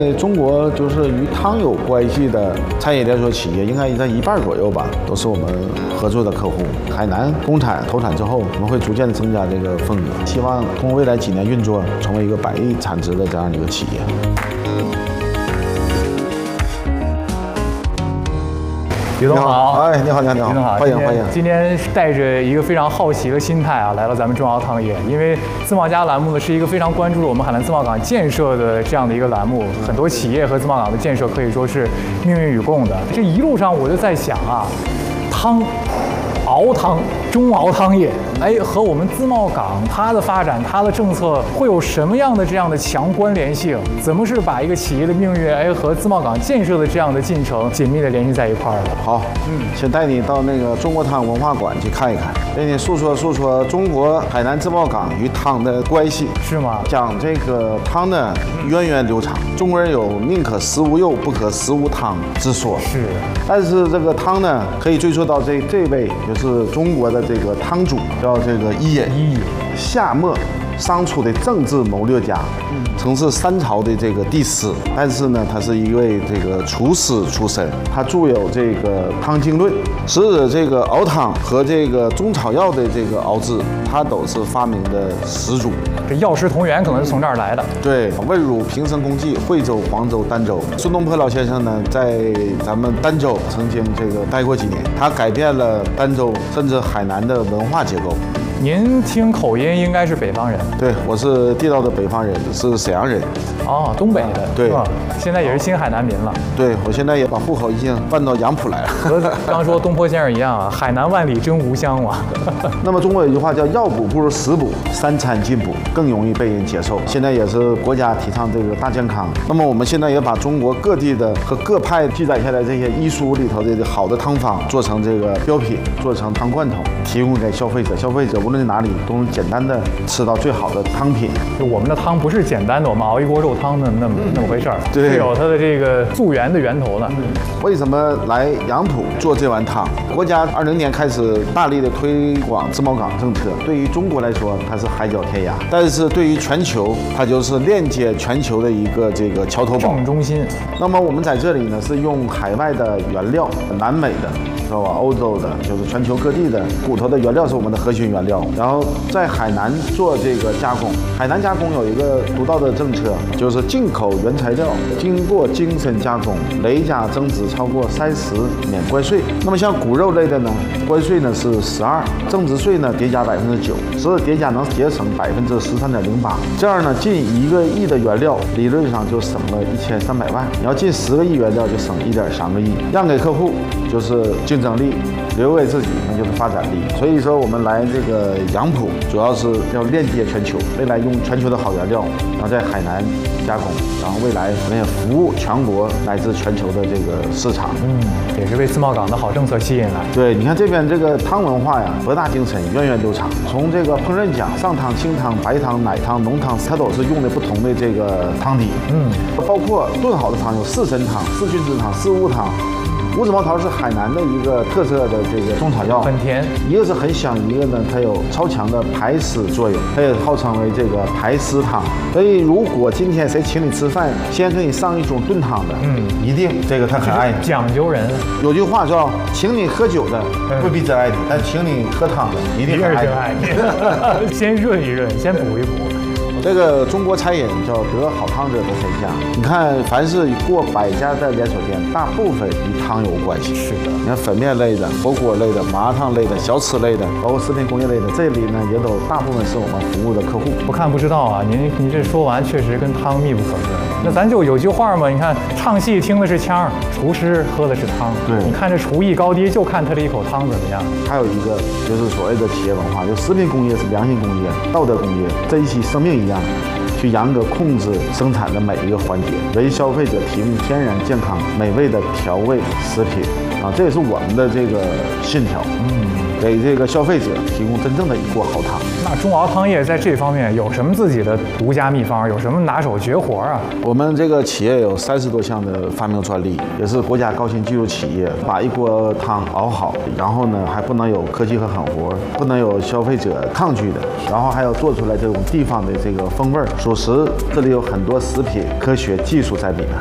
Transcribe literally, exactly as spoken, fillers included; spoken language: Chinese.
呃，中国就是与汤有关系的餐饮连锁企业，应该在一半左右吧，都是我们合作的客户。海南公产投产之后，我们会逐渐的增加这个份额，希望通过未来几年运作，成为一个百亿产值的这样的一个企业。 于总好， 哎，你好，你好，你好， 于总好， 欢迎欢迎。 今天带着一个非常好奇的心态啊，来到咱们中澳汤业，因为自贸家栏目呢是一个非常关注我们海南自贸港建设的这样的一个栏目，很多企业和自贸港的建设可以说是命运与共的。这一路上我就在想啊，汤。熬汤，中澳汤业，哎，和我们自贸港它的发展、它的政策会有什么样的这样的强关联性？怎么是把一个企业的命运，哎，和自贸港建设的这样的进程紧密的联系在一块儿的？ 好，嗯，先带你到那个中国汤文化馆去看一看，给你诉说诉说中国海南自贸港与汤的关系， 是吗？ 讲这个汤呢源远流长，中国人有宁可食无肉，不可食无汤之说。 是， 但是这个汤呢，可以追溯到这这位就是中国的这个汤主，叫这个伊尹。 伊尹， 夏末商初的政治谋略家，曾是三朝的这个帝师，但是呢，他是一位这个厨师出身。他著有这个《汤经论》，使得这个熬汤和这个中草药的这个熬制，他都是发明的始祖。 这药食同源可能是从这儿来的。 对，问汝平生功绩，惠州、黄州、儋州。孙东坡老先生呢，在咱们儋州曾经这个待过几年，他改变了儋州甚至海南的文化结构。 您听口音应该是北方人。 对，我是地道的北方人，是沈阳人。 哦，东北的。 对， 现在也是新海南民了。 对，我现在也把户口已经办到杨浦来了。 和刚说东坡先生一样啊，海南万里真无香嘛。 那么中国有一句话叫“药补不如食补，三餐进补更容易被人接受”。现在也是国家提倡这个大健康。那么我们现在也把中国各地的和各派记载下来这些医书里头的好的汤方做成这个标品，做成汤罐头，提供给消费者。消费者无论在哪里都能简单的吃到最好的汤品。 就我们的汤不是简单的我们熬一锅肉汤那么那么那么回事儿， 对， 是有它的这个溯源的源头的。 为什么来杨浦做这碗汤？国家二零年开始大力的推广自贸港政策，对于中国来说它是海角天涯，但是对于全球它就是链接全球的一个这个桥头堡、 正中心。 那么我们在这里呢是用海外的原料，南美的。是吧？欧洲的，就是全球各地的骨头的原料是我们的核心原料，然后在海南做这个加工。海南加工有一个独到的政策，就是进口原材料经过精深加工，累加增值超过三十免关税。那么像骨肉类的呢，关税呢是十二，增值税呢叠加百分之九，所以叠加能节省百分之十三点零八。这样呢，进一个亿的原料，理论上就省了一千三百万。你要进十个亿原料，就省一点三个亿，让给客户就是竞争力，留给自己那就是发展力。所以说我们来这个杨浦，主要是要链接全球，未来用全球的好原料，然后在海南加工，然后未来我们也服务全国乃至全球的这个市场。 嗯，也是被自贸港的好政策吸引来。 对，你看这边这个汤文化呀，博大精深，源远流长。从这个烹饪讲，上汤、清汤、白汤、奶汤、浓汤，它都是用的不同的这个汤底。嗯，包括炖好的汤有四神汤、四君子汤、四物汤。五子茅桃是海南的一个特色的这个中草药， 很甜， 一个是很香，一个呢它有超强的排湿作用，它也号称为这个排湿汤。所以如果今天谁请你吃饭，先给你上一盅炖汤的，嗯，一定这个他很爱你， 讲究人。 有句话叫请你喝酒的未必真爱你，但请你喝汤的一定很爱你。先润一润，先补一补。 这个中国餐饮叫得好汤者得天下。你看，凡是过百家的连锁店，大部分与汤有关系。是的，你看粉面类的、火锅类的、麻辣烫类的、小吃类的，包括食品工业类的，这里呢也都大部分是我们服务的客户。 不看不知道啊，您您这说完确实跟汤密不可分。那咱就有句话嘛，你看唱戏听的是腔，厨师喝的是汤。对，你看这厨艺高低，就看他这一口汤怎么样。 还有一个就是所谓的企业文化，就食品工业是良心工业、道德工业，珍惜生命一样。去严格控制生产的每一个环节，为消费者提供天然、健康、美味的调味食品啊，这也是我们的这个信条。嗯。 给这个消费者提供真正的一锅好汤。 那中熬汤业在这方面有什么自己的独家秘方，有什么拿手绝活啊？ 我们这个企业有三十多项的发明专利，也是国家高新技术企业，把一锅汤熬好，然后呢还不能有科技和狠活，不能有消费者抗拒的，然后还要做出来这种地方的这个风味儿。属实，这里有很多食品科学技术在里面。